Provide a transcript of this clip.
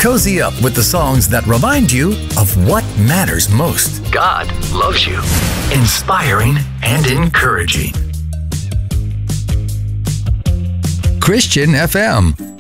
Cozy up with the songs that remind you of what matters most. God loves you. Inspiring and encouraging. Christian FM.